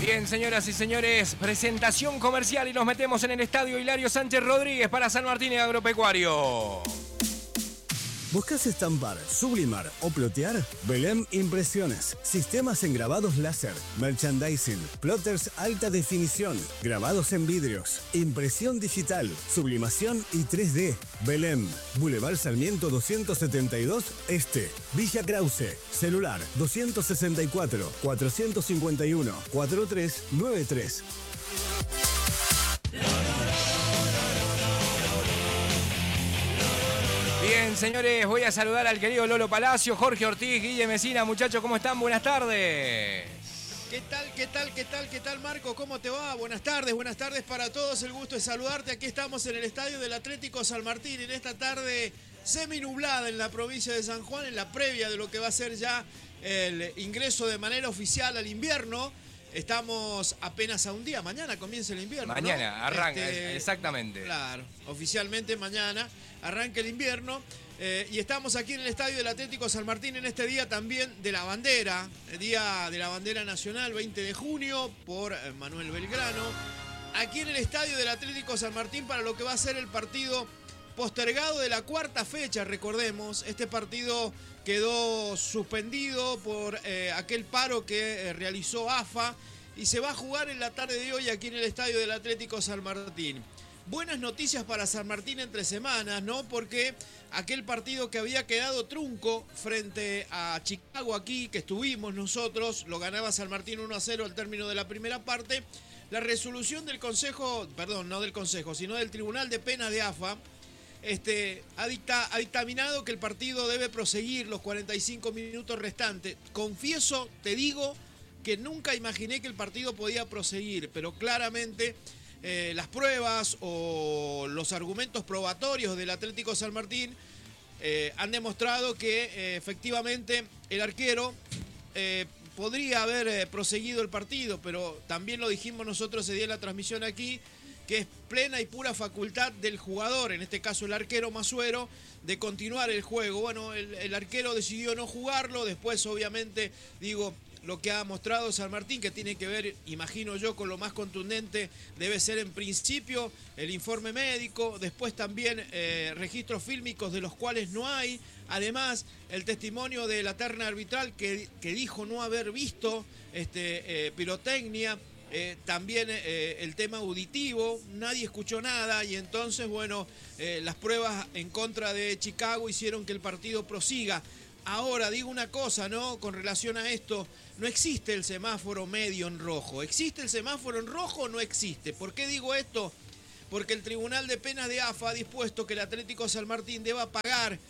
Bien, señoras y señores, presentación comercial y nos metemos en el estadio Hilario Sánchez Rodríguez para San Martín y Agropecuario. ¿Buscas estampar, sublimar o plotear? Belém Impresiones. Sistemas en grabados láser, merchandising, plotters alta definición, grabados en vidrios, impresión digital, sublimación y 3D. Belém, Boulevard Sarmiento 272 Este, Villa Krause. Celular 264 451 4393. Bien, señores, voy a saludar al querido Lolo Palacio, Jorge Ortiz, Guille Mesina. Muchachos, ¿cómo están? Buenas tardes. ¿Qué tal, Marco? ¿Cómo te va? Buenas tardes para todos. El gusto de saludarte. Aquí estamos en el estadio del Atlético San Martín en esta tarde seminublada en la provincia de San Juan, en la previa de lo que va a ser ya el ingreso de manera oficial al invierno. Estamos apenas a un día. Mañana comienza el invierno. Mañana, ¿no? Arranca, exactamente. Claro, oficialmente mañana arranca el invierno. Y estamos aquí en el estadio del Atlético San Martín en este día también de la bandera, el Día de la Bandera Nacional, 20 de junio, por Manuel Belgrano. Aquí en el estadio del Atlético San Martín para lo que va a ser el partido postergado de la cuarta fecha, recordemos. Este partido quedó suspendido por aquel paro que realizó AFA y se va a jugar en la tarde de hoy aquí en el estadio del Atlético San Martín. Buenas noticias para San Martín entre semanas, ¿no? Porque aquel partido que había quedado trunco frente a Chicago aquí, que estuvimos nosotros, lo ganaba San Martín 1-0 al término de la primera parte. La resolución del Consejo, perdón, no del Consejo, sino del Tribunal de Penas de AFA, ha dictaminado que el partido debe proseguir los 45 minutos restantes. Confieso, te digo, que nunca imaginé que el partido podía proseguir, pero claramente las pruebas o los argumentos probatorios del Atlético San Martín han demostrado que efectivamente el arquero podría haber proseguido el partido, pero también lo dijimos nosotros ese día en la transmisión aquí, que es plena y pura facultad del jugador, en este caso el arquero Masuero, de continuar el juego. Bueno, el arquero decidió no jugarlo, después obviamente, digo, lo que ha mostrado San Martín, que tiene que ver, imagino yo, con lo más contundente, debe ser en principio el informe médico, después también registros fílmicos de los cuales no hay, además el testimonio de la terna arbitral que dijo no haber visto pirotecnia. También el tema auditivo, nadie escuchó nada y entonces, bueno, las pruebas en contra de Chicago hicieron que el partido prosiga. Ahora, digo una cosa, ¿no? Con relación a esto, no existe el semáforo medio en rojo. ¿Existe el semáforo en rojo o no existe? ¿Por qué digo esto? Porque el Tribunal de Penas de AFA ha dispuesto que el Atlético San Martín deba pagar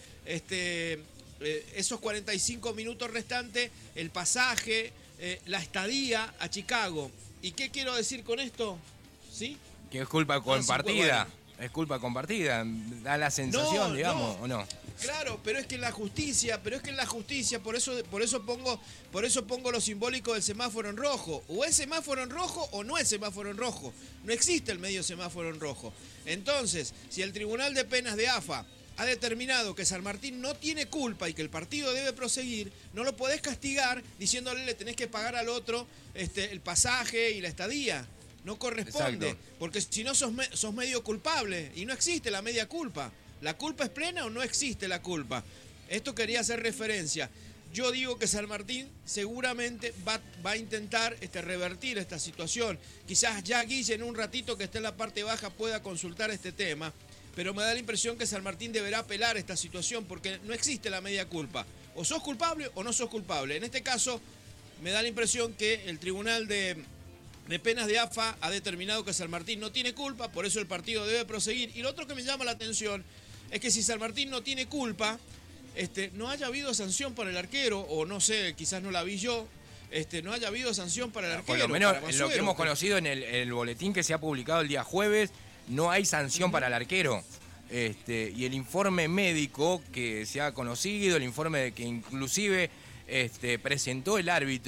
esos 45 minutos restantes, el pasaje, la estadía a Chicago. ¿Y qué quiero decir con esto? ¿Sí? Que es culpa compartida. Bueno. Es culpa compartida. Da la sensación, digamos, ¿o no? Claro, pero es que en la justicia, por eso pongo lo simbólico del semáforo en rojo. O es semáforo en rojo o no es semáforo en rojo. No existe el medio semáforo en rojo. Entonces, si el Tribunal de Penas de AFA ha determinado que San Martín no tiene culpa y que el partido debe proseguir, no lo podés castigar diciéndole le tenés que pagar al otro el pasaje y la estadía. No corresponde. Exacto. Porque si no sos medio culpable y no existe la media culpa. ¿La culpa es plena o no existe la culpa? Esto quería hacer referencia. Yo digo que San Martín seguramente va a intentar revertir esta situación. Quizás ya Guille en un ratito que esté en la parte baja pueda consultar este tema. Pero me da la impresión que San Martín deberá apelar esta situación porque no existe la media culpa. O sos culpable o no sos culpable. En este caso, me da la impresión que el Tribunal de Penas de AFA ha determinado que San Martín no tiene culpa, por eso el partido debe proseguir. Y lo otro que me llama la atención es que si San Martín no tiene culpa, no haya habido sanción para el arquero, o no sé, quizás no la vi yo, no haya habido sanción para el arquero. Por lo menos en lo que hemos conocido en el boletín que se ha publicado el día jueves, no hay sanción para el arquero. Y el informe médico que se ha conocido, el informe que inclusive presentó el árbitro,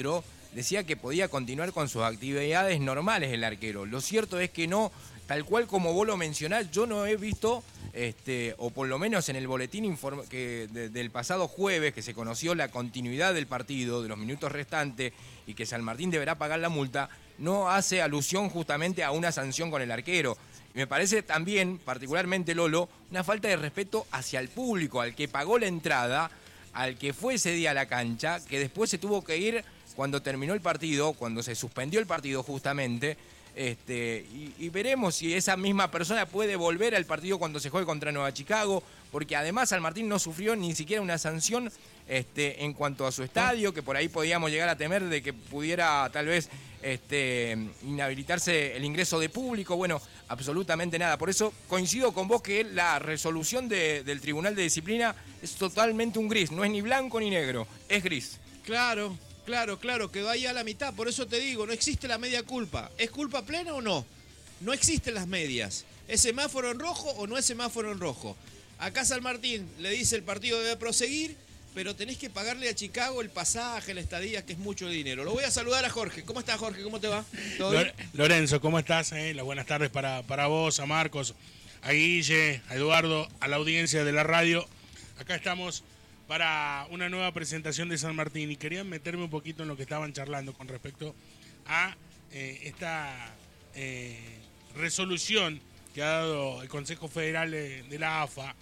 decía que podía continuar con sus actividades normales el arquero. Lo cierto es que no, tal cual como vos lo mencionás, yo no he visto, o por lo menos en el boletín del pasado jueves, que se conoció la continuidad del partido, de los minutos restantes, y que San Martín deberá pagar la multa, no hace alusión justamente a una sanción con el arquero. Y me parece también, particularmente Lolo, una falta de respeto hacia el público, al que pagó la entrada, al que fue ese día a la cancha, que después se tuvo que ir cuando terminó el partido, cuando se suspendió el partido justamente, y veremos si esa misma persona puede volver al partido cuando se juegue contra Nueva Chicago, porque además San Martín no sufrió ni siquiera una sanción en cuanto a su estadio, que por ahí podíamos llegar a temer de que pudiera tal vez inhabilitarse el ingreso de público. Bueno, absolutamente nada. Por eso coincido con vos que la resolución del Tribunal de Disciplina es totalmente un gris, no es ni blanco ni negro, es gris. Claro, quedó ahí a la mitad. Por eso te digo, no existe la media culpa. ¿Es culpa plena o no? No existen las medias. ¿Es semáforo en rojo o no es semáforo en rojo? Acá San Martín le dice el partido debe proseguir, pero tenés que pagarle a Chicago el pasaje, la estadía, que es mucho dinero. Lo voy a saludar a Jorge. ¿Cómo estás, Jorge? ¿Cómo te va? ¿Todo bien? Lorenzo, ¿cómo estás? Las buenas tardes para vos, a Marcos, a Guille, a Eduardo, a la audiencia de la radio. Acá estamos para una nueva presentación de San Martín y quería meterme un poquito en lo que estaban charlando con respecto a esta resolución que ha dado el Consejo Federal de la AFA.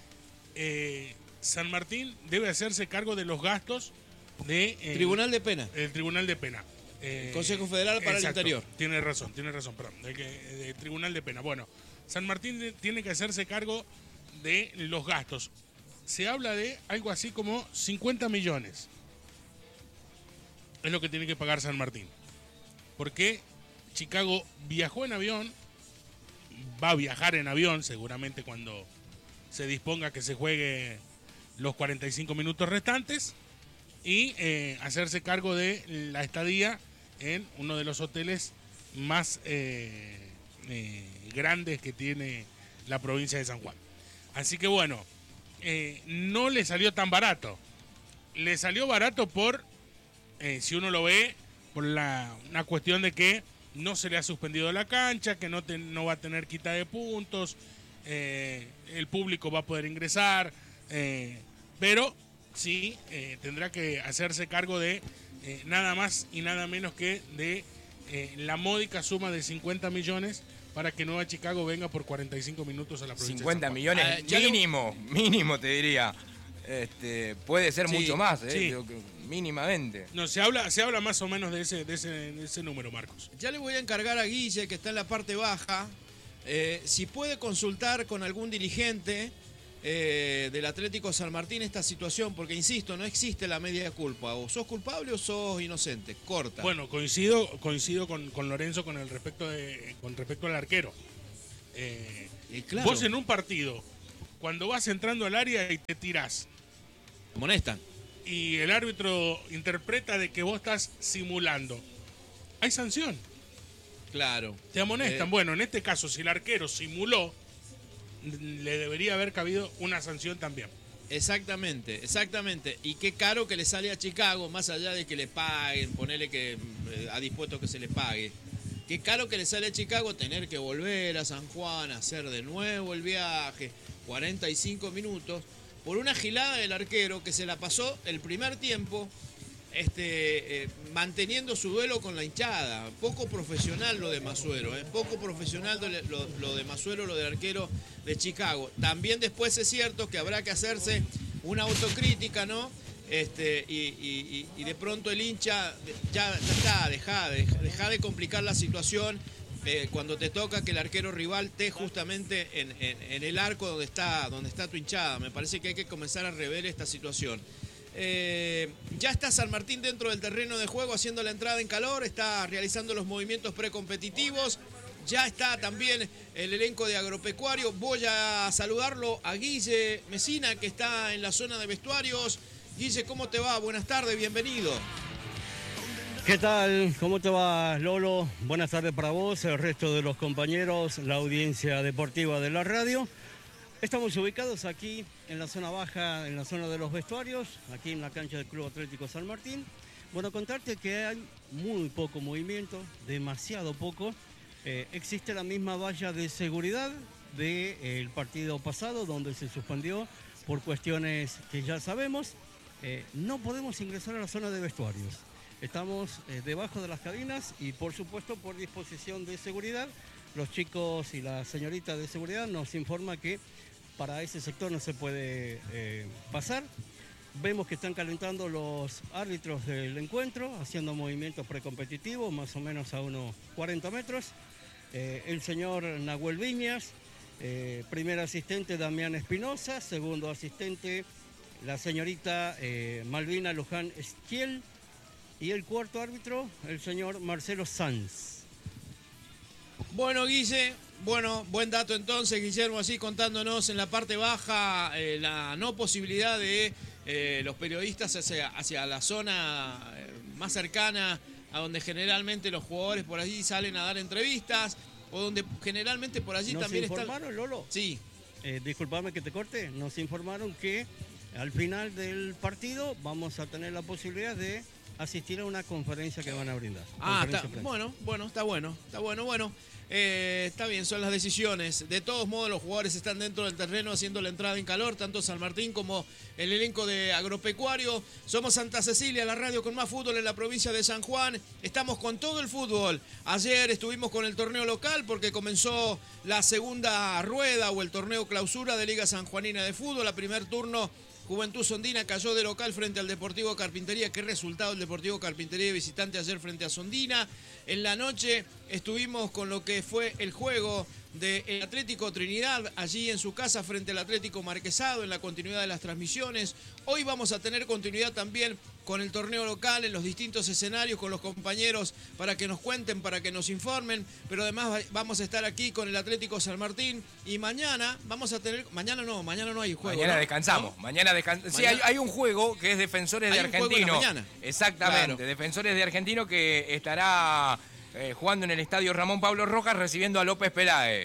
San Martín debe hacerse cargo de los gastos de Tribunal de Pena. El Tribunal de Pena. El Consejo Federal para exacto, el Interior. Tiene razón, perdón. Del Tribunal de Pena. Bueno, San Martín tiene que hacerse cargo de los gastos. Se habla de algo así como 50 millones. Es lo que tiene que pagar San Martín. Porque Chicago viajó en avión, va a viajar en avión seguramente cuando se disponga que se juegue los 45 minutos restantes y hacerse cargo de la estadía en uno de los hoteles más grandes que tiene la provincia de San Juan. Así que bueno, no le salió tan barato. Le salió barato por, si uno lo ve, por una cuestión de que no se le ha suspendido la cancha, que no va a tener quita de puntos, el público va a poder ingresar, pero sí tendrá que hacerse cargo de nada más y nada menos que de la módica suma de 50 millones para que Nueva Chicago venga por 45 minutos a la provincia 50 de San millones mínimo te diría. Puede ser mucho más, sí. Mínimamente. No, se habla más o menos de ese número, Marcos. Ya le voy a encargar a Guille, que está en la parte baja, si puede consultar con algún dirigente del Atlético San Martín esta situación, porque insisto, no existe la media culpa. O sos culpable o sos inocente. Corta. Bueno, coincido con Lorenzo con respecto al arquero. Claro. Vos en un partido, cuando vas entrando al área y te tirás, amonestan. Y el árbitro interpreta de que vos estás simulando, hay sanción. Claro. Te amonestan. Bueno, en este caso, si el arquero simuló, le debería haber cabido una sanción también. Exactamente. Y qué caro que le sale a Chicago, más allá de que le paguen, ponerle que ha dispuesto que se le pague. Qué caro que le sale a Chicago tener que volver a San Juan, hacer de nuevo el viaje, 45 minutos, por una gilada del arquero que se la pasó el primer tiempo manteniendo su duelo con la hinchada. Poco profesional lo de Masuero, poco profesional lo de Masuero, lo del arquero de Chicago. También después es cierto que habrá que hacerse una autocrítica, ¿no? Y de pronto el hincha ya está, deja de complicar la situación cuando te toca que el arquero rival esté justamente en el arco donde está tu hinchada. Me parece que hay que comenzar a rever esta situación. Ya está San Martín dentro del terreno de juego haciendo la entrada en calor, está realizando los movimientos precompetitivos. Ya está también el elenco de Agropecuario. Voy a saludarlo a Guille Mesina, que está en la zona de vestuarios. Guille, ¿cómo te va? Buenas tardes, bienvenido. ¿Qué tal? ¿Cómo te va, Lolo? Buenas tardes para vos, el resto de los compañeros, la audiencia deportiva de la radio. Estamos ubicados aquí en la zona baja, en la zona de los vestuarios, aquí en la cancha del Club Atlético San Martín, Bueno, contarte que hay muy poco movimiento, demasiado poco. Existe la misma valla de seguridad del partido pasado, donde se suspendió por cuestiones que ya sabemos. No podemos ingresar a la zona de vestuarios. Estamos debajo de las cabinas y, por supuesto, por disposición de seguridad, los chicos y la señorita de seguridad nos informa que para ese sector no se puede pasar. Vemos que están calentando los árbitros del encuentro, haciendo movimientos precompetitivos, más o menos a unos 40 metros. El señor Nahuel Viñas, primer asistente Damián Espinosa, segundo asistente la señorita Malvina Luján Esquiel y el cuarto árbitro el señor Marcelo Sanz. Bueno, Guille, buen dato entonces, Guillermo, así contándonos en la parte baja la no posibilidad de los periodistas hacia la zona más cercana a donde generalmente los jugadores por allí salen a dar entrevistas, o donde generalmente por allí también están... ¿Nos informaron, Lolo? Sí. Disculpame que te corte. Nos informaron que al final del partido vamos a tener la posibilidad de asistir a una conferencia que van a brindar. Está bueno, está bueno. Está bien, son las decisiones. De todos modos, los jugadores están dentro del terreno haciendo la entrada en calor, tanto San Martín como el elenco de Agropecuario. Somos Santa Cecilia, la radio con más fútbol en la provincia de San Juan. Estamos con todo el fútbol. Ayer estuvimos con el torneo local porque comenzó la segunda rueda o el torneo clausura de Liga Sanjuanina de Fútbol. La primer turno, Juventud Sondina cayó de local frente al Deportivo Carpintería. Qué resultado el Deportivo Carpintería de visitante ayer frente a Sondina. En la noche estuvimos con lo que fue el juego del Atlético Trinidad allí en su casa frente al Atlético Marquesado en la continuidad de las transmisiones. Hoy vamos a tener continuidad también con el torneo local en los distintos escenarios con los compañeros para que nos cuenten, para que nos informen, pero además vamos a estar aquí con el Atlético San Martín y mañana vamos a tener, mañana no hay juego. Mañana ¿no? descansamos, ¿no? mañana descansamos. Sí, hay un juego que es Defensores de Argentino. Exactamente, claro. Defensores de Argentino que estará jugando en el estadio Ramón Pablo Rojas recibiendo a López Peláez.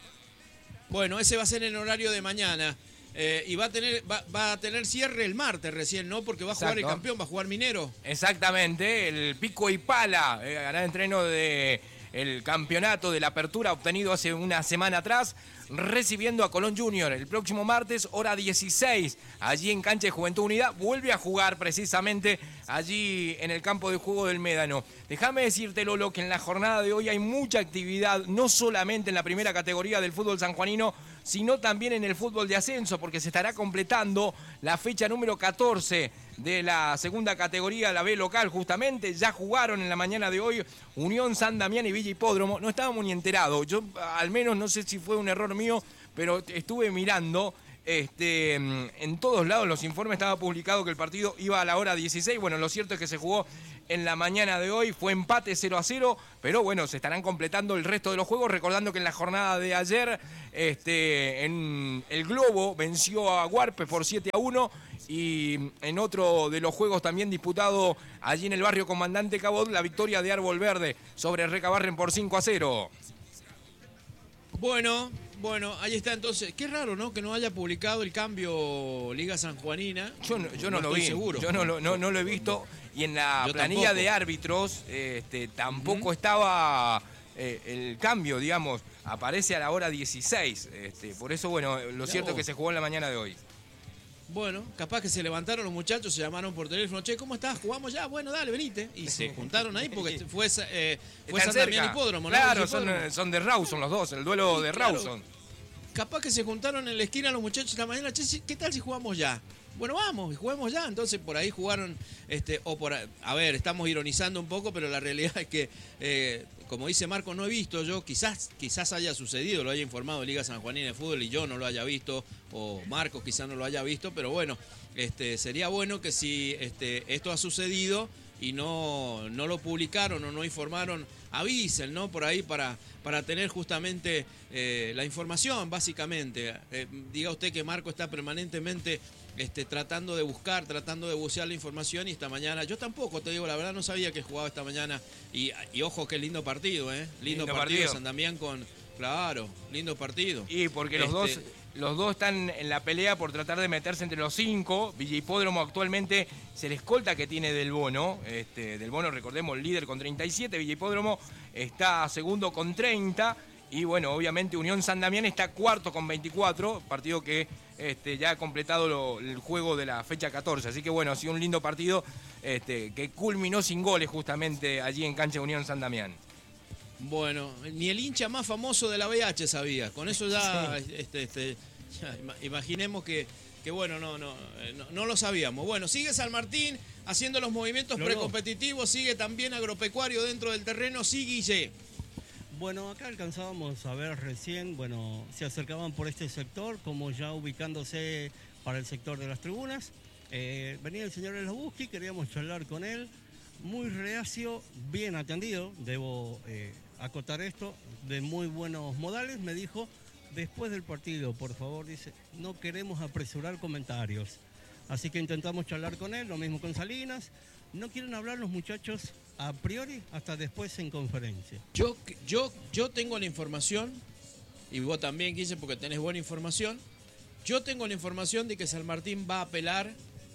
Bueno, ese va a ser en horario de mañana. Y va a tener cierre el martes recién, ¿no? Porque va a jugar el campeón, va a jugar Minero. Exactamente, el Pico y Pala, hará entreno de el campeonato de la apertura obtenido hace una semana atrás, recibiendo a Colón Junior el próximo martes, hora 16, allí en Cancha de Juventud Unida. Vuelve a jugar precisamente allí en el campo de juego del Médano. Déjame decirte, Lolo, que en la jornada de hoy hay mucha actividad, no solamente en la primera categoría del fútbol sanjuanino, sino también en el fútbol de ascenso, porque se estará completando la fecha número 14 de la segunda categoría, la B local, justamente. Ya jugaron en la mañana de hoy Unión San Damián y Villa Hipódromo. No estábamos ni enterados. Yo, al menos, no sé si fue un error mío, pero estuve mirando. En todos lados los informes estaba publicado que el partido iba a la hora 16. Bueno, lo cierto es que se jugó en la mañana de hoy, fue empate 0-0, pero bueno, se estarán completando el resto de los juegos, recordando que en la jornada de ayer en el Globo venció a Huarpe por 7-1 y en otro de los juegos también disputado allí en el barrio Comandante Cabot, la victoria de Árbol Verde sobre Recabarren por 5-0. Bueno, ahí está entonces. Qué raro, ¿no? Que no haya publicado el cambio Liga Sanjuanina. Yo no lo vi, seguro. Yo no lo he visto. Y en la planilla tampoco. de árbitros tampoco estaba el cambio, digamos. Aparece a la hora 16. Por eso, bueno, lo cierto es que se jugó en la mañana de hoy. Bueno, capaz que se levantaron los muchachos, se llamaron por teléfono. Che, ¿cómo estás? ¿Jugamos ya? Bueno, dale, venite. Y se juntaron ahí porque fue San Damián Hipódromo, ¿no? Claro, son de Rawson los dos, el duelo de claro. Rawson. Capaz que se juntaron en la esquina los muchachos esta mañana. Che, ¿qué tal si jugamos ya? Bueno, vamos, juguemos ya. Entonces por ahí jugaron, a ver, estamos ironizando un poco, pero la realidad es que, como dice Marco, no he visto yo, quizás haya sucedido, lo haya informado Liga Sanjuanina de Fútbol y yo no lo haya visto, o Marcos quizás no lo haya visto, pero bueno, sería bueno que si esto ha sucedido y no lo publicaron o no informaron, avisen, ¿no? Por ahí para tener justamente la información, básicamente. Diga usted que Marco está permanentemente tratando de buscar, tratando de bucear la información, y esta mañana, yo tampoco, te digo la verdad, no sabía que jugaba esta mañana, y ojo, qué lindo partido, lindo partido San Damián con... Claro, lindo partido. Y porque los dos están en la pelea por tratar de meterse entre los 5. Villa Hipódromo actualmente es el escolta que tiene Del Bono. Del Bono, recordemos, líder con 37. Villa Hipódromo está segundo con 30. Y bueno, obviamente Unión San Damián está cuarto con 24. Partido que ya ha completado el juego de la fecha 14. Así que bueno, ha sido un lindo partido que culminó sin goles justamente allí en cancha de Unión San Damián. Bueno, ni el hincha más famoso de la BH sabía. Con eso ya, sí. Ya imaginemos que bueno, no lo sabíamos. Bueno, sigue San Martín haciendo los movimientos precompetitivos, sigue también Agropecuario dentro del terreno, sí, Guille. Bueno, acá alcanzábamos a ver recién, bueno, se acercaban por este sector, como ya ubicándose para el sector de las tribunas. Venía el señor Elobuski, queríamos charlar con él. Muy reacio, bien atendido, debo acotar esto, de muy buenos modales. Me dijo, después del partido, por favor, dice, no queremos apresurar comentarios. Así que intentamos charlar con él, lo mismo con Salinas. No quieren hablar los muchachos a priori hasta después en conferencia. Yo tengo la información, y vos también, Guille, porque tenés buena información. Yo tengo la información de que San Martín va a apelar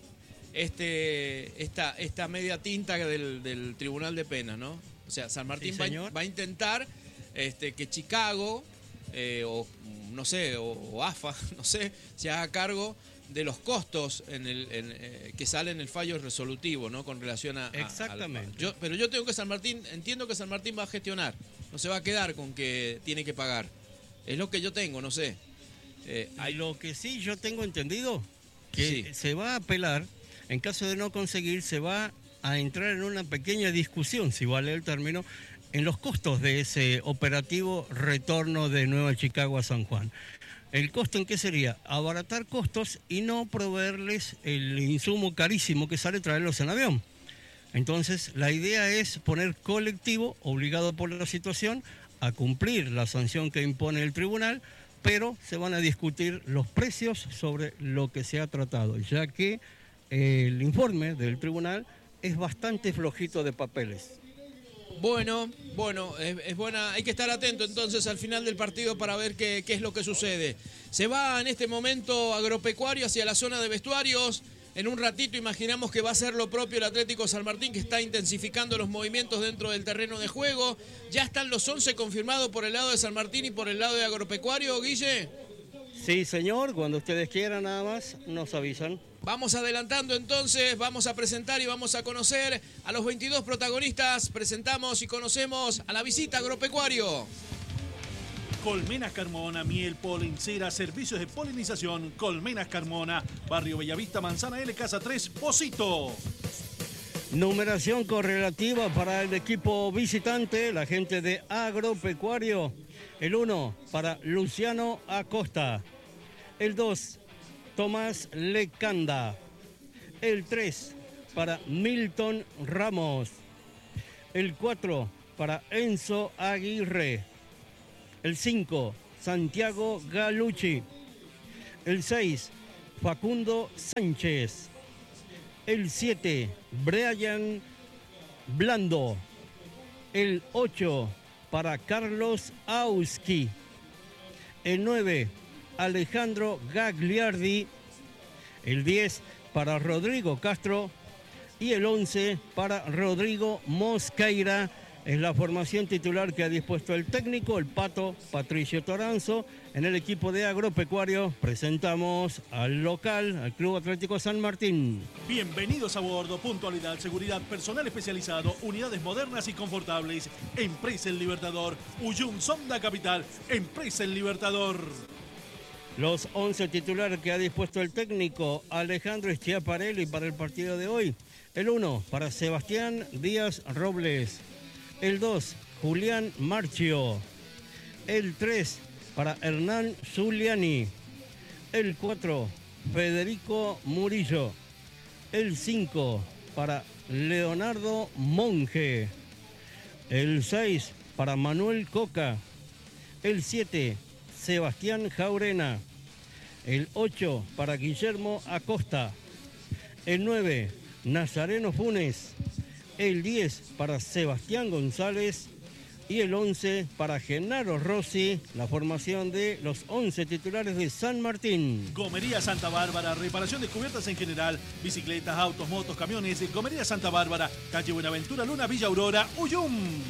esta media tinta del Tribunal de Penas, ¿no? O sea, San Martín sí, va a intentar que Chicago, o no sé, o AFA, no sé, se haga cargo de los costos que sale en el fallo resolutivo, ¿no? Con relación a... Exactamente. Pero yo tengo que entiendo que San Martín va a gestionar, no se va a quedar con que tiene que pagar. Es lo que yo tengo, no sé. Lo que sí yo tengo entendido, que sí, se va a apelar, en caso de no conseguir, se va a entrar en una pequeña discusión, si vale el término, en los costos de ese operativo retorno de Nueva Chicago a San Juan. ¿El costo en qué sería? Abaratar costos y no proveerles el insumo carísimo que sale traerlos en avión. Entonces, la idea es poner colectivo, obligado por la situación, a cumplir la sanción que impone el tribunal, pero se van a discutir los precios sobre lo que se ha tratado, ya que el informe del tribunal es bastante flojito de papeles. Bueno, es buena, hay que estar atento entonces al final del partido para ver qué es lo que sucede. Se va en este momento Agropecuario hacia la zona de vestuarios. En un ratito imaginamos que va a hacer lo propio el Atlético San Martín, que está intensificando los movimientos dentro del terreno de juego. Ya están los 11 confirmados por el lado de San Martín y por el lado de Agropecuario, Guille. Sí, señor, cuando ustedes quieran nada más, nos avisan. Vamos adelantando entonces, vamos a presentar y vamos a conocer a los 22 protagonistas. Presentamos y conocemos a la visita Agropecuario. Colmenas Carmona, miel, polen, cera, servicios de polinización. Colmenas Carmona, Barrio Bellavista, Manzana L, Casa 3, Pocito. Numeración correlativa para el equipo visitante, la gente de Agropecuario. El 1 para Luciano Acosta. El 2, Tomás Lecanda. El 3 para Milton Ramos. El 4 para Enzo Aguirre. El 5, Santiago Galucci. El 6, Facundo Sánchez. El 7, Brian Blando. El 8 para Carlos Auski. El 9, Alejandro Gagliardi. El 10 para Rodrigo Castro. Y el 11 para Rodrigo Mosqueira. Es la formación titular que ha dispuesto el técnico, el Pato Patricio Toranzo. En el equipo de Agropecuario presentamos al local, al Club Atlético San Martín. Bienvenidos a bordo, puntualidad, seguridad, personal especializado, unidades modernas y confortables. Empresa El Libertador, Uyum Sonda Capital, Empresa El Libertador. Los 11 titulares que ha dispuesto el técnico Alejandro Schiaparelli para el partido de hoy. El 1 para Sebastián Díaz Robles. El 2, Julián Marchio. El 3, para Hernán Zuliani. El 4, Federico Murillo. El 5, para Leonardo Monge. El 6, para Manuel Coca. El 7, Sebastián Jaurena. El 8, para Guillermo Acosta. El 9, Nazareno Funes. El 10 para Sebastián González. Y el 11 para Genaro Rossi, la formación de los 11 titulares de San Martín. Gomería Santa Bárbara, reparación de cubiertas en general, bicicletas, autos, motos, camiones. Gomería Santa Bárbara, calle Buenaventura, Luna, Villa Aurora, Uyum.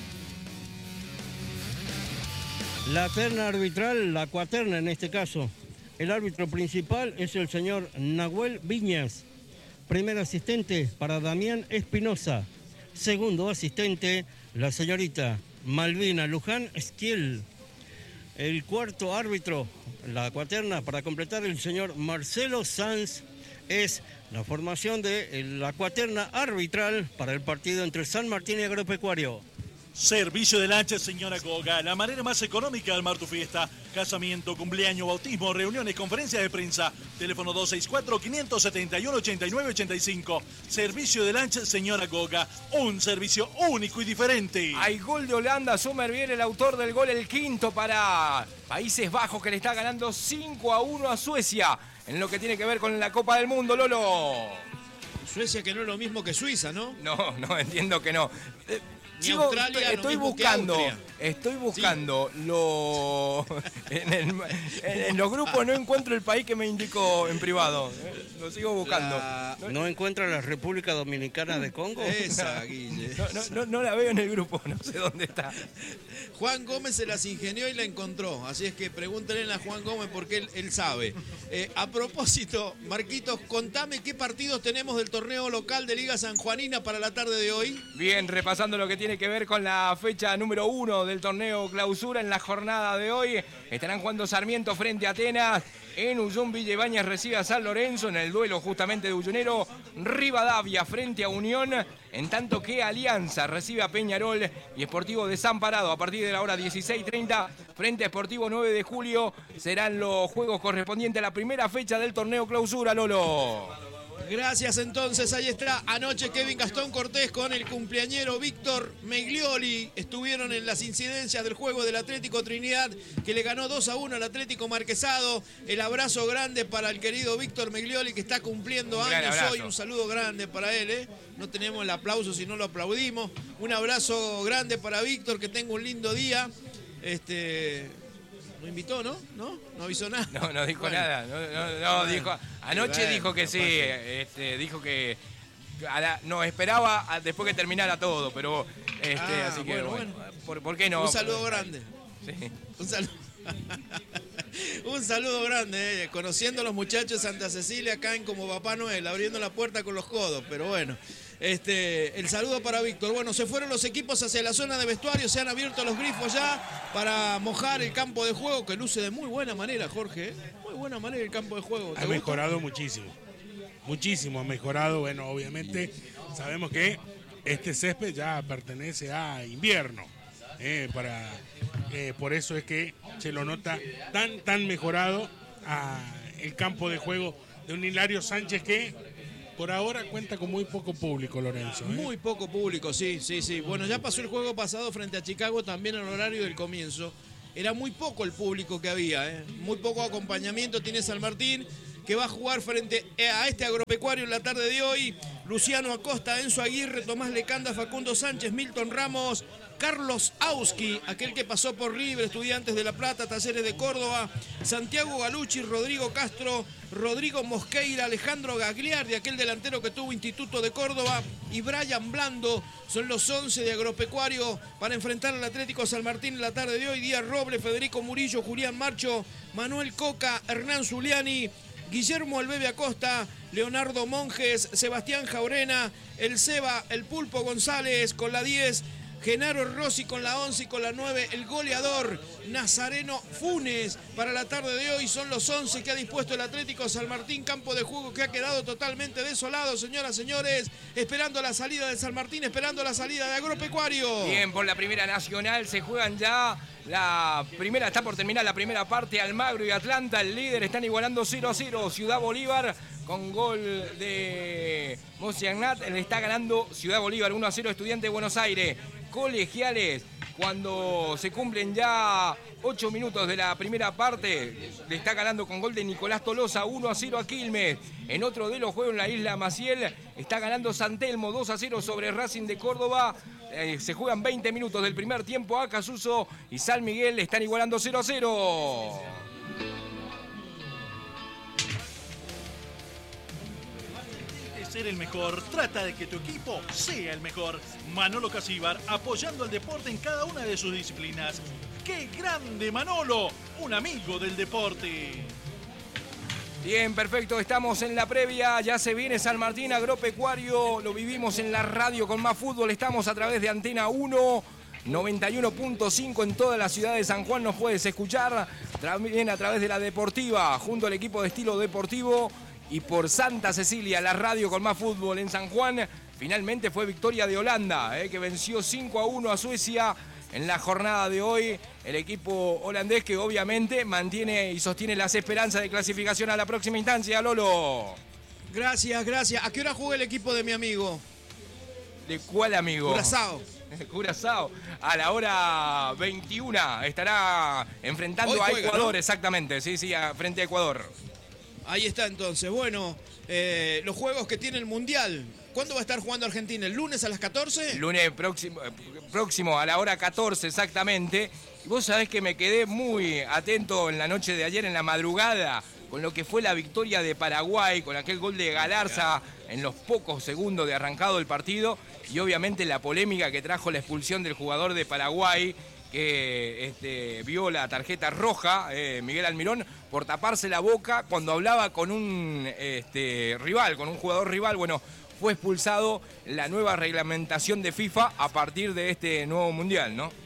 La terna arbitral, la cuaterna en este caso. El árbitro principal es el señor Nahuel Viñas. Primer asistente para Damián Espinosa. Segundo asistente, la señorita Malvina Luján Esquiel. El cuarto árbitro, la cuaterna, para completar, el señor Marcelo Sanz. Es la formación de la cuaterna arbitral para el partido entre San Martín y Agropecuario. Servicio de lancha, señora Goga, la manera más económica de armar tu fiesta. Casamiento, cumpleaños, bautismo, reuniones, conferencias de prensa. Teléfono 264-571-8985. Servicio de lancha, señora Goga. Un servicio único y diferente. Hay gol de Holanda, Sommervier, el autor del gol, el quinto para Países Bajos, que le está ganando 5-1 a Suecia en lo que tiene que ver con la Copa del Mundo, Lolo. Suecia, que no es lo mismo que Suiza, ¿no? No, entiendo que no. Ni Australia, estoy lo mismo que buscando en los grupos no encuentro el país que me indicó en privado. Lo sigo buscando. ¿No encuentra la República Dominicana de Congo? Esa, Guille. No la veo en el grupo, no sé dónde está. Juan Gómez se las ingenió y la encontró. Así es que pregúntenle a Juan Gómez porque él sabe. A propósito, Marquitos, contame qué partidos tenemos del torneo local de Liga Sanjuanina para la tarde de hoy. Bien, repasando lo que tiene que ver con la fecha número 1 del torneo clausura en la jornada de hoy. Estarán jugando Sarmiento frente a Atenas. En Uyún, Villa Ibáñez recibe a San Lorenzo en el duelo justamente de Uyunero. Rivadavia frente a Unión, en tanto que Alianza recibe a Peñarol y Sportivo Desamparado a partir de la hora 16:30 frente a Sportivo 9 de Julio. Serán los juegos correspondientes a la primera fecha del torneo clausura, Lolo. Gracias, entonces, ahí está. Anoche Kevin Gastón Cortés con el cumpleañero Víctor Meglioli estuvieron en las incidencias del juego del Atlético Trinidad, que le ganó 2-1 al Atlético Marquesado. El abrazo grande para el querido Víctor Meglioli, que está cumpliendo años hoy. Un saludo grande para él, No tenemos el aplauso si no lo aplaudimos. Un abrazo grande para Víctor, que tenga un lindo día. ¿Lo invitó, no? ¿No avisó nada? No dijo nada. No, dijo. Anoche dijo que sí. Dijo que esperaba después que terminara todo, pero así que bueno. ¿Por qué no? Un saludo grande. Sí. Un saludo grande, Conociendo a los muchachos de Santa Cecilia, caen como Papá Noel, abriendo la puerta con los codos, pero bueno. El saludo para Víctor. Bueno, se fueron los equipos hacia la zona de vestuario, se han abierto los grifos ya para mojar el campo de juego, que luce de muy buena manera, Jorge. Muy buena manera el campo de juego. Ha mejorado muchísimo. Muchísimo ha mejorado. Bueno, obviamente sabemos que este césped ya pertenece a invierno. Por eso es que se lo nota tan mejorado el campo de juego de un Hilario Sánchez que por ahora cuenta con muy poco público, Lorenzo. Muy poco público, sí. Bueno, ya pasó el juego pasado frente a Chicago también al horario del comienzo. Era muy poco el público que había, Muy poco acompañamiento tiene San Martín, que va a jugar frente a este Agropecuario en la tarde de hoy. Luciano Acosta, Enzo Aguirre, Tomás Lecanda, Facundo Sánchez, Milton Ramos, Carlos Auski, aquel que pasó por River, Estudiantes de La Plata, Talleres de Córdoba, Santiago Galucci, Rodrigo Castro, Rodrigo Mosqueira, Alejandro Gagliardi, aquel delantero que tuvo Instituto de Córdoba, y Brian Blando. Son los 11 de Agropecuario para enfrentar al Atlético San Martín en la tarde de hoy. Díaz Robles, Federico Murillo, Julián Marcho, Manuel Coca, Hernán Zuliani, Guillermo Albebe Acosta, Leonardo Monjes, Sebastián Jaurena, el Seba, el Pulpo González con la 10, Genaro Rossi con la 11 y con la 9, el goleador Nazareno Funes. Para la tarde de hoy son los 11 que ha dispuesto el Atlético San Martín, campo de juego que ha quedado totalmente desolado, señoras, señores, esperando la salida de San Martín, esperando la salida de Agropecuario. Bien, por la Primera Nacional se juegan ya la primera, está por terminar la primera parte. Almagro y Atlanta, el líder, están igualando 0-0. Ciudad Bolívar con gol de Mosiagnat, le está ganando Ciudad Bolívar 1-0 Estudiantes de Buenos Aires. Colegiales, cuando se cumplen ya 8 minutos de la primera parte, le está ganando con gol de Nicolás Tolosa 1-0 a Quilmes. En otro de los juegos en la isla Maciel, está ganando San Telmo 2-0 sobre Racing de Córdoba. Se juegan 20 minutos del primer tiempo. Acasuso y San Miguel están igualando 0-0. Ser el mejor, trata de que tu equipo sea el mejor. Manolo Casíbar, apoyando el deporte en cada una de sus disciplinas. ¡Qué grande Manolo! Un amigo del deporte. Bien, perfecto, estamos en la previa, ya se viene San Martín Agropecuario, lo vivimos en la radio con Más Fútbol, estamos a través de Antena 1, 91.5 en toda la ciudad de San Juan, nos puedes escuchar también a través de la Deportiva, junto al equipo de Estilo Deportivo y por Santa Cecilia, la radio con Más Fútbol en San Juan. Finalmente fue victoria de Holanda, que venció 5-1 a Suecia. En la jornada de hoy, el equipo holandés que obviamente mantiene y sostiene las esperanzas de clasificación a la próxima instancia, Lolo. Gracias, gracias. ¿A qué hora juega el equipo de mi amigo? ¿De cuál amigo? Curazao. Curazao. A la hora 21 estará enfrentando Hoy a juega, Ecuador, ¿no? Exactamente, sí, frente a Ecuador. Ahí está entonces. Bueno, los juegos que tiene el Mundial. ¿Cuándo va a estar jugando Argentina? ¿El lunes a las 14? Lunes próximo a la hora 14 exactamente. Y vos sabés que me quedé muy atento en la noche de ayer, en la madrugada, con lo que fue la victoria de Paraguay, con aquel gol de Galarza en los pocos segundos de arrancado el partido. Y obviamente la polémica que trajo la expulsión del jugador de Paraguay, que vio la tarjeta roja, Miguel Almirón, por taparse la boca cuando hablaba con un rival, con un jugador rival. Bueno, fue expulsado, la nueva reglamentación de FIFA a partir de este nuevo Mundial, ¿no?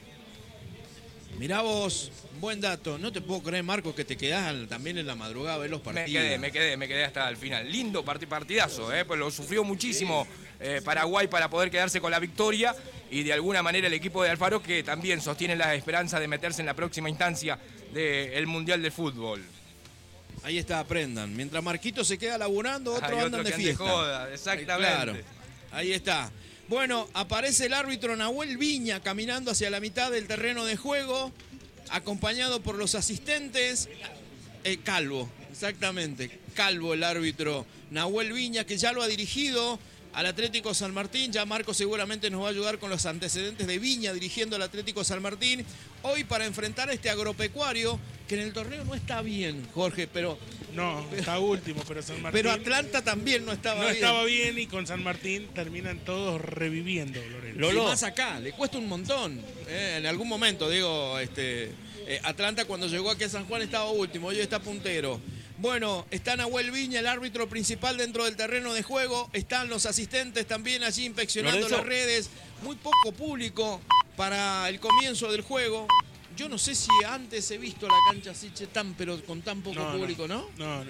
Mirá vos, buen dato. No te puedo creer, Marcos, que te quedás también en la madrugada a ver los partidos. Me quedé hasta el final. Lindo partidazo, pues lo sufrió muchísimo Paraguay para poder quedarse con la victoria, y de alguna manera el equipo de Alfaro, que también sostiene la esperanza de meterse en la próxima instancia del Mundial de Fútbol. Ahí está, aprendan. Mientras Marquito se queda laburando, otros andan de fiesta. Joda, exactamente. Claro, ahí está. Bueno, aparece el árbitro Nahuel Viña caminando hacia la mitad del terreno de juego, acompañado por los asistentes. Calvo, exactamente. Calvo el árbitro Nahuel Viña, que ya lo ha dirigido al Atlético San Martín. Ya Marco seguramente nos va a ayudar con los antecedentes de Viña dirigiendo al Atlético San Martín. Hoy para enfrentar a este Agropecuario, que en el torneo no está bien, Jorge, pero... No, está último, pero San Martín... Pero Atlanta también no estaba bien. No estaba bien, y con San Martín terminan todos reviviendo, Lorenzo. Y más acá, le cuesta un montón. En algún momento, digo, Atlanta cuando llegó aquí a San Juan estaba último, hoy está puntero. Bueno, está Nahuel Viña, el árbitro principal dentro del terreno de juego. Están los asistentes también allí inspeccionando las redes. Muy poco público para el comienzo del juego. Yo no sé si antes he visto la cancha así, pero con tan poco público, ¿no? No.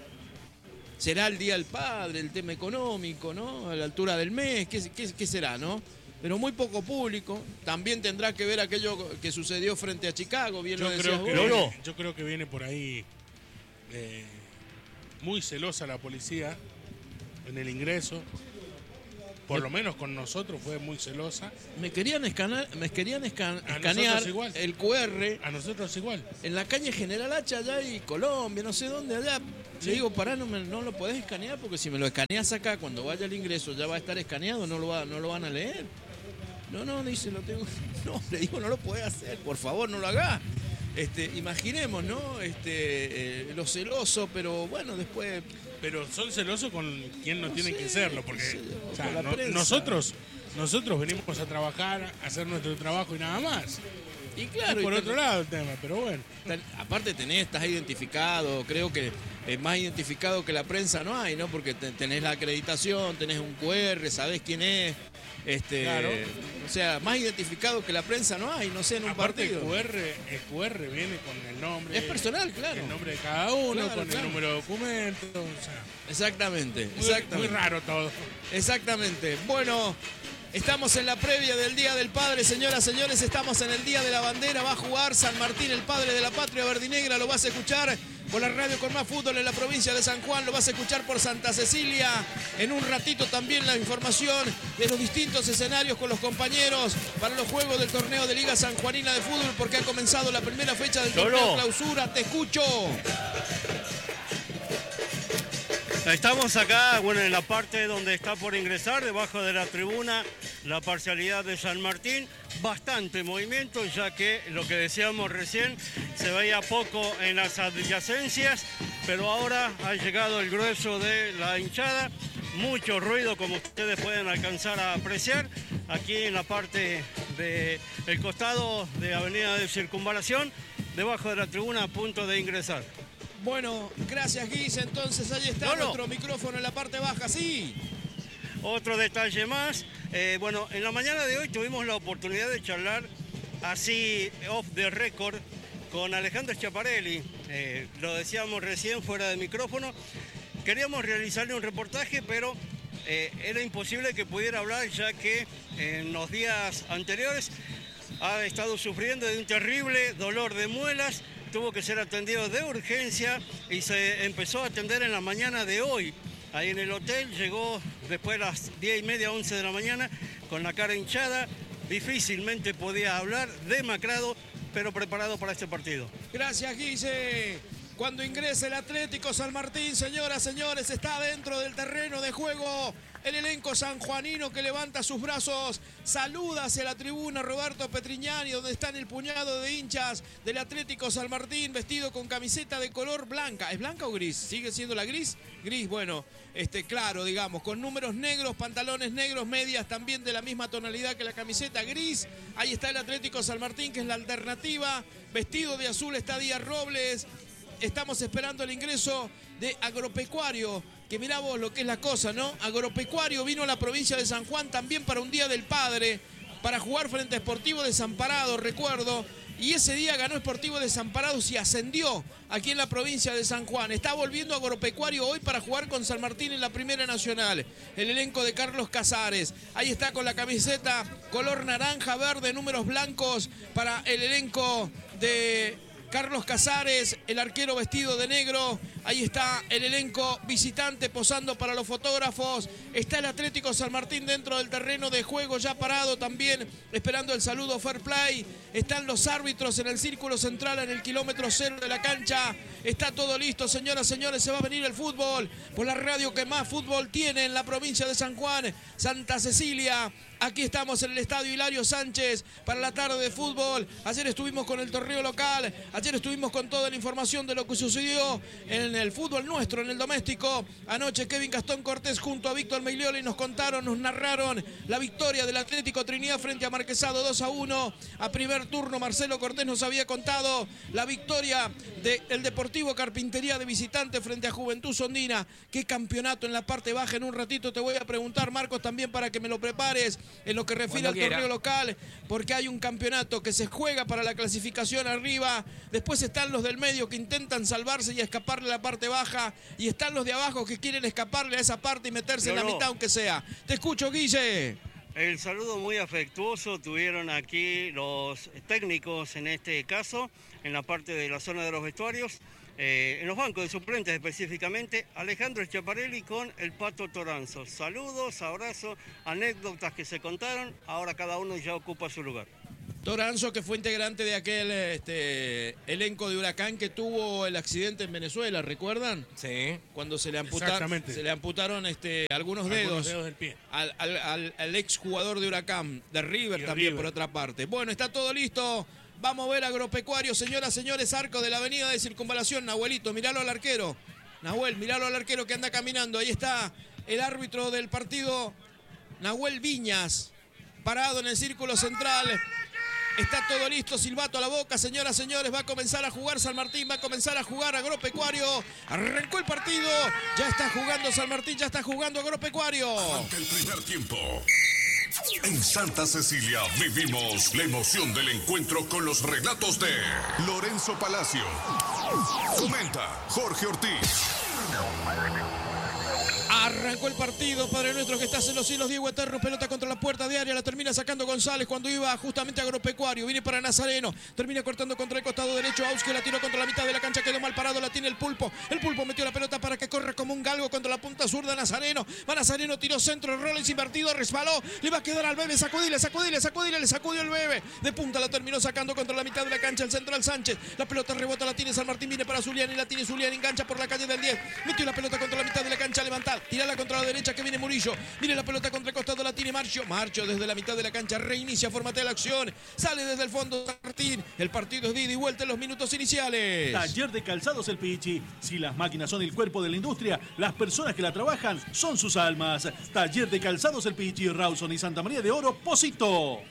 Será el Día del Padre, el tema económico, ¿no? A la altura del mes, ¿qué será, no? Pero muy poco público. También tendrá que ver aquello que sucedió frente a Chicago, bien lo decías vos. Yo creo que viene por ahí muy celosa la policía en el ingreso. Por lo menos con nosotros fue muy celosa. Me querían escanear el QR. A nosotros igual. En la calle General Hacha, allá y Colombia, no sé dónde, allá. Sí. Le digo, pará, no lo podés escanear, porque si me lo escaneas acá, cuando vaya al ingreso ya va a estar escaneado, no lo van a leer. No, dice, lo tengo. No, le digo, no lo podés hacer, por favor, no lo hagas. Imaginemos, ¿no? Lo celoso, pero bueno, después... Pero son celosos con quien no tienen que serlo, porque o sea, nosotros venimos a trabajar, a hacer nuestro trabajo y nada más. Y claro, y por otro lado el tema, pero bueno. Aparte estás identificado, creo que más identificado que la prensa no hay, ¿no? Porque tenés la acreditación, tenés un QR, sabés quién es. Claro. O sea, más identificado que la prensa no hay, no sé, en un partido. El QR viene con el nombre. Es personal, claro. El nombre de cada uno, claro, el número de documento. O sea, exactamente. Muy raro todo. Exactamente. Bueno, estamos en la previa del Día del Padre, señoras, señores. Estamos en el Día de la Bandera. Va a jugar San Martín, el padre de la patria verdinegra. Lo vas a escuchar por la radio con Más Fútbol en la provincia de San Juan. Lo vas a escuchar por Santa Cecilia. En un ratito también la información de los distintos escenarios con los compañeros para los juegos del torneo de Liga Sanjuanina de Fútbol, porque ha comenzado la primera fecha del torneo clausura. Te escucho. Estamos acá, bueno, en la parte donde está por ingresar, debajo de la tribuna, la parcialidad de San Martín, bastante movimiento, ya que lo que decíamos recién, se veía poco en las adyacencias, pero ahora ha llegado el grueso de la hinchada, mucho ruido como ustedes pueden alcanzar a apreciar, aquí en la parte del costado de Avenida de Circunvalación, debajo de la tribuna a punto de ingresar. Bueno, gracias Guis, entonces ahí está nuestro micrófono en la parte baja, sí. Otro detalle más, bueno, en la mañana de hoy tuvimos la oportunidad de charlar así off the record con Alejandro Schiaparelli, lo decíamos recién fuera de micrófono, queríamos realizarle un reportaje, pero era imposible que pudiera hablar ya que en los días anteriores ha estado sufriendo de un terrible dolor de muelas, tuvo que ser atendido de urgencia y se empezó a atender en la mañana de hoy. Ahí en el hotel llegó después de las 10:30, 11 de la mañana, con la cara hinchada, difícilmente podía hablar, demacrado, pero preparado para este partido. Gracias Guille. Cuando ingrese el Atlético San Martín, señoras, señores, está dentro del terreno de juego el elenco sanjuanino que levanta sus brazos, saluda hacia la tribuna Roberto Petrignani, donde están el puñado de hinchas del Atlético San Martín, vestido con camiseta de color blanca. ¿Es blanca o gris? ¿Sigue siendo la gris? Gris, bueno, claro, digamos, con números negros, pantalones negros, medias también de la misma tonalidad que la camiseta gris. Ahí está el Atlético San Martín, que es la alternativa. Vestido de azul está Díaz Robles. Estamos esperando el ingreso de Agropecuario, que mirá vos lo que es la cosa, ¿no? Agropecuario vino a la provincia de San Juan también para un Día del Padre, para jugar frente a Sportivo Desamparado, recuerdo, y ese día ganó Sportivo Desamparados y ascendió aquí en la provincia de San Juan. Está volviendo Agropecuario hoy para jugar con San Martín en la Primera Nacional. El elenco de Carlos Casares, ahí está con la camiseta color naranja, verde, números blancos para el elenco de Carlos Casares, el arquero vestido de negro. Ahí está el elenco visitante posando para los fotógrafos. Está el Atlético San Martín dentro del terreno de juego, ya parado también, esperando el saludo fair play. Están los árbitros en el círculo central, en el kilómetro 0 de la cancha. Está todo listo, señoras, señores. Se va a venir el fútbol por la radio que más fútbol tiene en la provincia de San Juan, Santa Cecilia. Aquí estamos en el Estadio Hilario Sánchez para la tarde de fútbol. Ayer estuvimos con el torneo local, ayer estuvimos con toda la información de lo que sucedió en el fútbol nuestro, en el doméstico. Anoche Kevin Gastón Cortés junto a Víctor Meglioli nos contaron, nos narraron la victoria del Atlético Trinidad frente a Marquesado 2-1. A primer turno Marcelo Cortés nos había contado la victoria del Deportivo Carpintería de visitante frente a Juventud Sondina. Qué campeonato en la parte baja. En un ratito te voy a preguntar, Marcos, también para que me lo prepares en lo que refiere al torneo local, porque hay un campeonato que se juega para la clasificación arriba. Después están los del medio que intentan salvarse y escaparle a la parte baja, y están los de abajo que quieren escaparle a esa parte y meterse en la mitad aunque sea. Te escucho, Guille. El saludo muy afectuoso tuvieron aquí los técnicos, en este caso, en la parte de la zona de los vestuarios, en los bancos de suplentes específicamente, Alejandro Schiaparelli con el Pato Toranzo. Saludos, abrazos, anécdotas que se contaron, ahora cada uno ya ocupa su lugar. Toranzo, que fue integrante de aquel elenco de Huracán que tuvo el accidente en Venezuela, ¿recuerdan? Sí. Cuando se le amputaron algunos dedos del pie. Al ex jugador de Huracán, de River también, por otra parte. Bueno, está todo listo. Vamos a ver Agropecuario, señoras, señores, arco de la avenida de Circunvalación. Nahuelito, miralo al arquero. Nahuel, miralo al arquero que anda caminando. Ahí está el árbitro del partido, Nahuel Viñas, parado en el círculo central. Está todo listo, silbato a la boca, señoras, señores, va a comenzar a jugar San Martín, va a comenzar a jugar Agropecuario. Arrancó el partido, ya está jugando San Martín, ya está jugando Agropecuario. Arranca el primer tiempo. En Santa Cecilia vivimos la emoción del encuentro con los relatos de Lorenzo Palacio. Comenta Jorge Ortiz. Arrancó el partido, Padre Nuestro que estás en los cielos, Diego Eterno, pelota contra la puerta de área, la termina sacando González cuando iba justamente a Agropecuario, viene para Nazareno, termina cortando contra el costado derecho, Aus que la tiró contra la mitad de la cancha, quedó mal parado, la tiene el Pulpo metió la pelota para que corra como un galgo contra la punta zurda Nazareno, va Nazareno, tiró centro, Rollins invertido, resbaló, le va a quedar al Bebe, sacudile, le sacudió el Bebe, de punta la terminó sacando contra la mitad de la cancha, el central Sánchez, la pelota rebota, la tiene San Martín, viene para Zuliani, la tiene Zuliani, engancha por la calle del 10, metió la pelota contra la mitad de la cancha, levantad, tirala contra la derecha que viene Murillo. Mire la pelota contra el costado, la tiene Marcio. Marcio desde la mitad de la cancha reinicia, formatea la acción. Sale desde el fondo Martín. El partido es de ida y vuelta en los minutos iniciales. Taller de Calzados El Pichi. Si las máquinas son el cuerpo de la industria, las personas que la trabajan son sus almas. Taller de Calzados El Pichi, Rawson y Santa María de Oro, Pocito.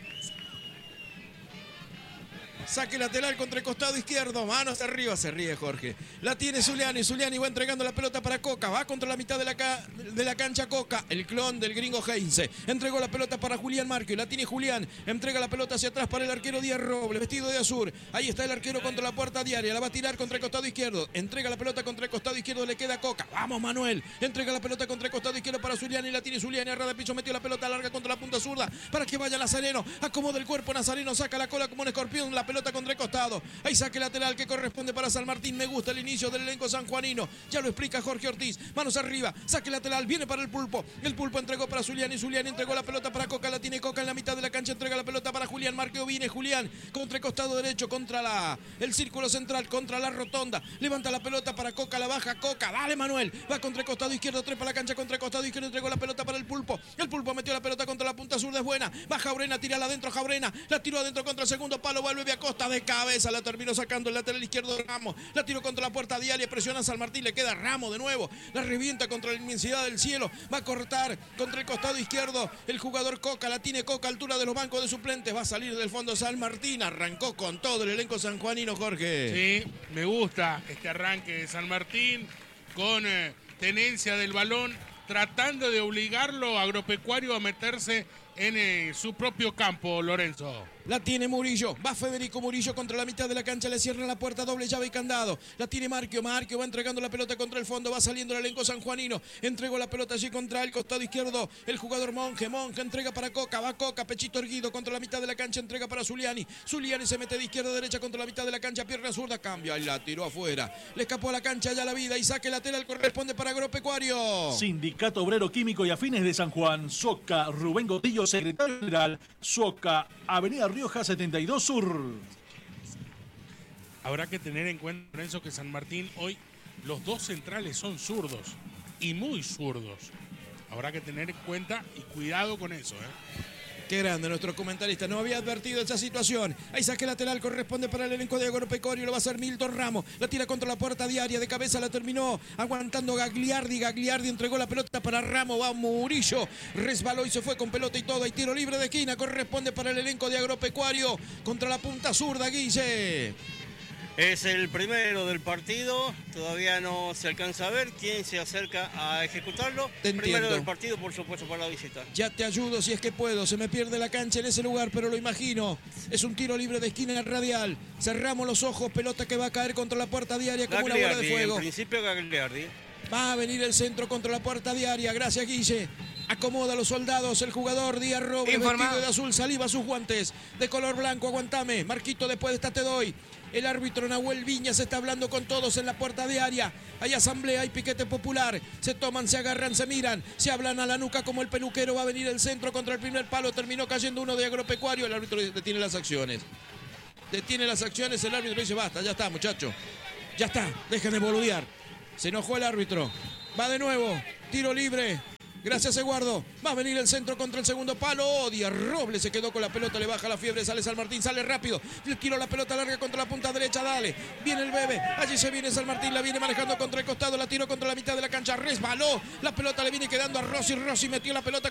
Saque lateral contra el costado izquierdo. Manos arriba, se ríe Jorge. La tiene Zuliani. Zuliani va entregando la pelota para Coca. Va contra la mitad de la cancha Coca. El clon del gringo Heinze. Entregó la pelota para Julián Marquio. La tiene Julián. Entrega la pelota hacia atrás para el arquero Díaz Robles, vestido de azul. Ahí está el arquero contra la puerta diaria. La va a tirar contra el costado izquierdo. Entrega la pelota contra el costado izquierdo. Le queda Coca. Vamos Manuel. Entrega la pelota contra el costado izquierdo para Zuliani. La tiene Zuliani. A ras de piso metió la pelota larga contra la punta zurda. Para que vaya Nazareno. Acomoda el cuerpo Nazareno. Saca la cola como un escorpión. La pelota contra el costado. Ahí saque lateral que corresponde para San Martín. Me gusta el inicio del elenco sanjuanino. Ya lo explica Jorge Ortiz. Manos arriba. Saque lateral. Viene para el Pulpo. El Pulpo entregó para Zuliani. Zuliani entregó la pelota para Coca. La tiene Coca en la mitad de la cancha. Entrega la pelota para Julián Marqueo. Viene Julián contra el costado derecho. Contra el círculo central. Contra la rotonda. Levanta la pelota para Coca. La baja Coca. Dale Manuel. Va contra el costado izquierdo. Trepa la cancha contra el costado izquierdo. Entregó la pelota para el Pulpo. El Pulpo metió la pelota contra la punta zurda. Es buena. Va Jaurena. Tírala adentro Jaurena. La tiró adentro contra el segundo palo. Vuelve a Costa de cabeza. La terminó sacando el lateral izquierdo Ramos. La tiró contra la puerta diaria. Presiona a San Martín. Le queda Ramos de nuevo. La revienta contra la inmensidad del cielo. Va a cortar contra el costado izquierdo. El jugador Coca. La tiene Coca. Altura de los bancos de suplentes. Va a salir del fondo San Martín. Arrancó con todo el elenco sanjuanino, Jorge. Sí, me gusta este arranque de San Martín con tenencia del balón, tratando de obligarlo a Agropecuario a meterse en su propio campo, Lorenzo. La tiene Murillo, va Federico Murillo contra la mitad de la cancha, le cierra la puerta, doble llave y candado. La tiene Marquio, Marquio va entregando la pelota contra el fondo, va saliendo el elenco sanjuanino. Entregó la pelota allí contra el costado izquierdo, el jugador Monje entrega para Coca, va Coca, pechito erguido contra la mitad de la cancha, entrega para Zuliani. Zuliani se mete de izquierda a derecha contra la mitad de la cancha, pierna zurda, cambia y la tiró afuera. Le escapó a la cancha ya la vida y saque lateral corresponde para Agropecuario. Sindicato Obrero Químico y Afines de San Juan, Soca, Rubén Gotillo, secretario general, Soca, Avenida Rioja 72 Sur. Habrá que tener en cuenta, Lorenzo, que San Martín hoy los dos centrales son zurdos y muy zurdos. Habrá que tener en cuenta y cuidado con eso, Qué grande nuestro comentarista, no había advertido esa situación. Ahí saque lateral, corresponde para el elenco de Agropecuario, lo va a hacer Milton Ramos. La tira contra la puerta diaria, de cabeza la terminó aguantando Gagliardi. Gagliardi entregó la pelota para Ramos, va Murillo, resbaló y se fue con pelota y todo. Hay tiro libre de esquina, corresponde para el elenco de Agropecuario contra la punta zurda, Guille. Es el primero del partido, todavía no se alcanza a ver quién se acerca a ejecutarlo. Primero del partido, por supuesto, para la visita. Ya te ayudo si es que puedo, se me pierde la cancha en ese lugar, pero lo imagino. Es un tiro libre de esquina radial. Cerramos los ojos, pelota que va a caer contra la puerta diaria como una bola de fuego. En principio Gagliardi. Va a venir el centro contra la puerta diaria, gracias Guille. Acomoda a los soldados, el jugador Díaz Robles, vestido de azul, saliva sus guantes de color blanco, aguantame. Marquito, después de esta te doy. El árbitro Nahuel Viñas está hablando con todos en la puerta diaria. Hay asamblea, hay piquete popular. Se toman, se agarran, se miran, se hablan a la nuca como el peluquero. Va a venir el centro contra el primer palo. Terminó cayendo uno de Agropecuario. El árbitro detiene las acciones. Detiene las acciones, el árbitro dice, basta, ya está, muchacho. Ya está, dejen de boludear. Se enojó el árbitro. Va de nuevo, tiro libre. Gracias, Eduardo. Va a venir el centro contra el segundo palo. Díaz Robles se quedó con la pelota, le baja la fiebre, sale San Martín, sale rápido. Le tiró la pelota larga contra la punta derecha, dale. Viene el bebé, allí se viene San Martín, la viene manejando contra el costado, la tiró contra la mitad de la cancha, resbaló. La pelota le viene quedando a Rossi, Rossi metió la pelota